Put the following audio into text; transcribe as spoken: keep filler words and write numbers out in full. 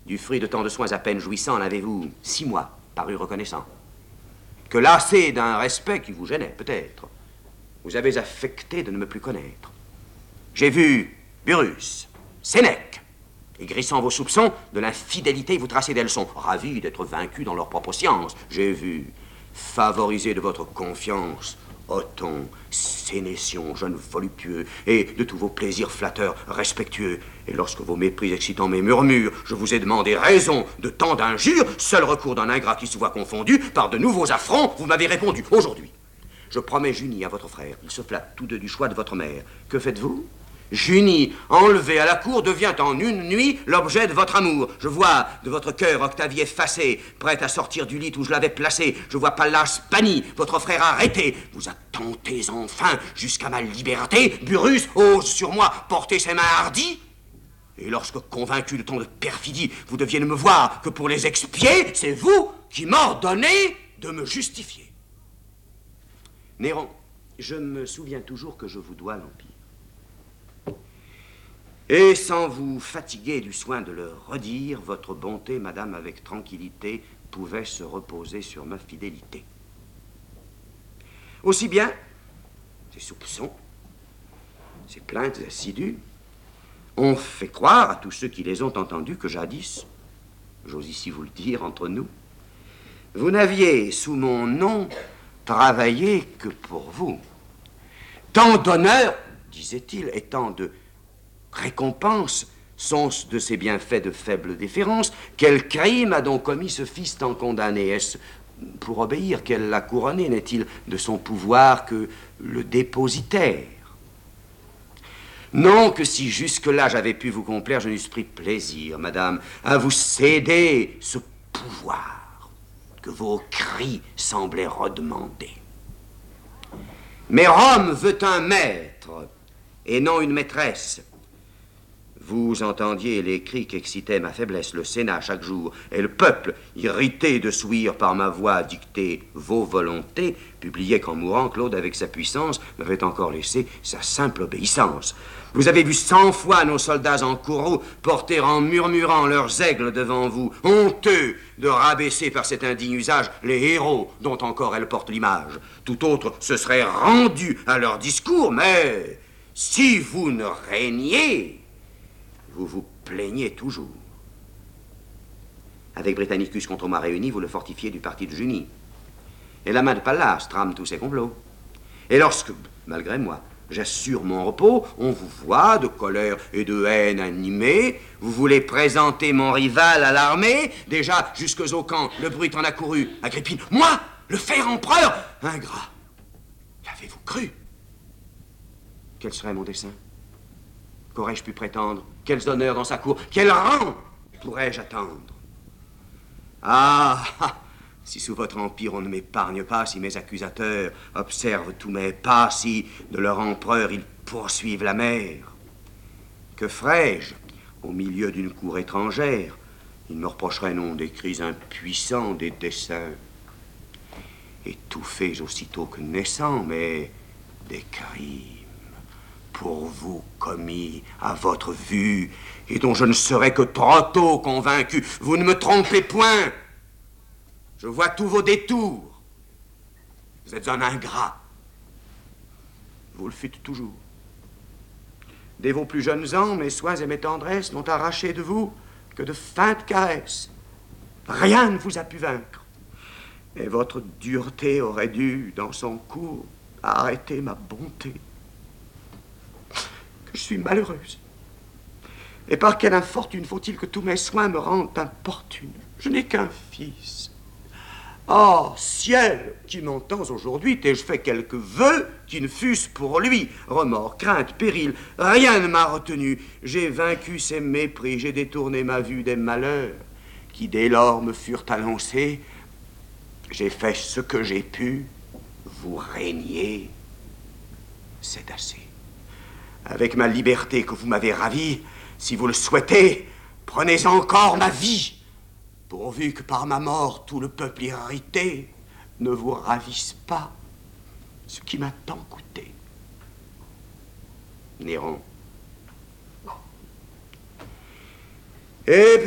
Du fruit de tant de soins à peine jouissants, en avez-vous six mois paru reconnaissant? Que lassé d'un respect qui vous gênait, peut-être, vous avez affecté de ne me plus connaître. J'ai vu Burrus, Sénèque, aigrissant vos soupçons, de l'infidélité vous tracer des leçons, ravis d'être vaincus dans leur propre science. J'ai vu, favorisé de votre confiance, Othon, Sénétion, jeune voluptueux, et de tous vos plaisirs flatteurs, respectueux. Et lorsque vos mépris excitant mes murmures, je vous ai demandé raison de tant d'injures, seul recours d'un ingrat qui se voit confondu par de nouveaux affronts, vous m'avez répondu aujourd'hui. Je promets Junie à votre frère, ils se flattent tous deux du choix de votre mère. Que faites-vous? Junie, enlevée à la cour, devient en une nuit l'objet de votre amour. Je vois de votre cœur Octavie effacée, prête à sortir du lit où je l'avais placée. Je vois Pallas banni, votre frère arrêté. Vous attentez enfin jusqu'à ma liberté. Burrus ose sur moi porter ses mains hardies. Et lorsque, convaincu de tant de perfidie, vous deviez ne me voir que pour les expier, c'est vous qui m'ordonnez de me justifier. Néron, je me souviens toujours que je vous dois l'Empire. Et sans vous fatiguer du soin de le redire, votre bonté, madame, avec tranquillité, pouvait se reposer sur ma fidélité. Aussi bien, ces soupçons, ces plaintes assidues, ont fait croire à tous ceux qui les ont entendus que jadis, j'ose ici vous le dire entre nous, vous n'aviez sous mon nom travaillé que pour vous. Tant d'honneur, disait-il, et tant de récompense sont de ces bienfaits de faible déférence. Quel crime a donc commis ce fils tant condamné? Est-ce pour obéir qu'elle l'a couronné? N'est-il de son pouvoir que le dépositaire? Non, que si jusque-là j'avais pu vous complaire, je n'eusse pris plaisir, madame, à vous céder ce pouvoir que vos cris semblaient redemander. Mais Rome veut un maître et non une maîtresse. Vous entendiez les cris qu'excitait ma faiblesse, le Sénat chaque jour, et le peuple, irrité de s'ouïr par ma voix dicter vos volontés, publiait qu'en mourant, Claude, avec sa puissance, m'avait encore laissé sa simple obéissance. Vous avez vu cent fois nos soldats en courroux porter en murmurant leurs aigles devant vous, honteux de rabaisser par cet indigne usage les héros dont encore elles portent l'image. Tout autre se serait rendu à leur discours, mais si vous ne régniez, vous vous plaignez toujours. Avec Britannicus contre moi réunis, vous le fortifiez du parti de Junie. Et la main de Pallas trame tous ses complots. Et lorsque, malgré moi, j'assure mon repos, on vous voit de colère et de haine animée, vous voulez présenter mon rival à l'armée, déjà jusque au camp, le bruit en a couru. Agrippine, moi, le faire empereur, ingrat, l'avez-vous cru? Quel serait mon dessein? Qu'aurais-je pu prétendre? Quels honneurs dans sa cour? Quel rang pourrais-je attendre? Ah, si sous votre empire on ne m'épargne pas, si mes accusateurs observent tous mes pas, si de leur empereur ils poursuivent la mer, que ferais-je au milieu d'une cour étrangère? Ils me reprocheraient non des cris impuissants, des desseins étouffés aussitôt que naissants, mais des crimes pour vous commis à votre vue, et dont je ne serai que trop tôt convaincu. Vous ne me trompez point. Je vois tous vos détours. Vous êtes un ingrat. Vous le fûtes toujours. Dès vos plus jeunes ans, mes soins et mes tendresses n'ont arraché de vous que de feintes caresses. Rien ne vous a pu vaincre. Et votre dureté aurait dû, dans son cours, arrêter ma bonté. Je suis malheureuse. Et par quelle infortune faut-il que tous mes soins me rendent importune? Je n'ai qu'un fils. Oh, ciel, qui m'entends aujourd'hui, t'ai-je fait quelques vœux qui ne fussent pour lui? Remords, crainte, péril, rien ne m'a retenu. J'ai vaincu ses mépris, j'ai détourné ma vue des malheurs qui dès lors me furent annoncés. J'ai fait ce que j'ai pu. Vous régnez. C'est assez. Avec ma liberté que vous m'avez ravie, si vous le souhaitez, prenez encore ma vie, pourvu que par ma mort tout le peuple irrité ne vous ravisse pas, ce qui m'a tant coûté. Néron. Et